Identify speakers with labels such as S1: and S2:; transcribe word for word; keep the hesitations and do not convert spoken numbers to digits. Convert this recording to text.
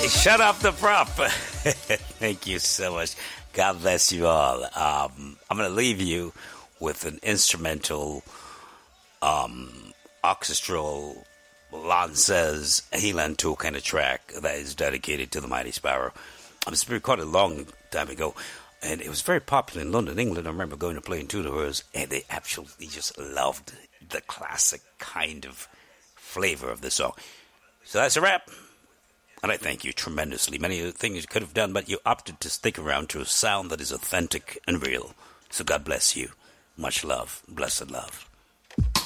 S1: Shut up the prop. Thank you so much. God bless you all. Um, I'm going to leave you with an instrumental, um, orchestral, Lances Helan Tour kind of track that is dedicated to the Mighty Sparrow. It was recorded a long time ago, and it was very popular in London, England. I remember going to play in two of hers, and they absolutely just loved the classic kind of flavor of the song. So that's a wrap. And I thank you tremendously. Many of the things you could have done, but you opted to stick around to a sound that is authentic and real. So God bless you. Much love. Blessed love.